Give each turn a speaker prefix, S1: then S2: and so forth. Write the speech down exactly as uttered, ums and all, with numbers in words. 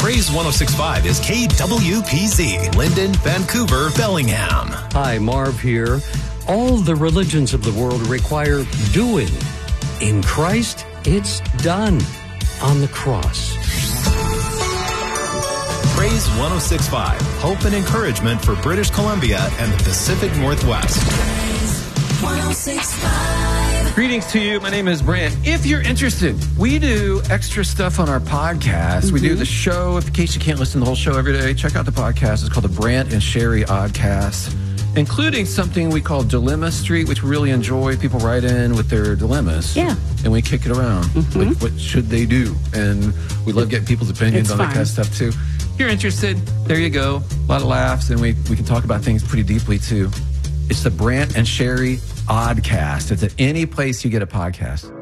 S1: Praise one oh six point five is K W P Z, Linden, Vancouver, Bellingham.
S2: Hi, Marv here. All the religions of the world require doing. In Christ, it's done on the cross.
S1: Praise one oh six point five, hope and encouragement for British Columbia and the Pacific Northwest.
S3: Praise one oh six point five.
S4: Greetings to you. My name is Brant. If you're interested, we do extra stuff on our podcast. Mm-hmm. We do the show. In case you can't listen to the whole show every day, check out the podcast. It's called the Brant and Sherry Oddcast, including something we call Dilemma Street, which we really enjoy. People write in with their dilemmas.
S5: Yeah.
S4: And we kick it around.
S5: Mm-hmm.
S4: Like, what should they do? And we love getting people's opinions
S5: It's
S4: on
S5: fun.
S4: that kind of stuff, too. If you're interested, there you go. A lot of laughs, and we, we can talk about things pretty deeply, too. It's the Brant and Sherry Oddcast. It's at any place you get a podcast.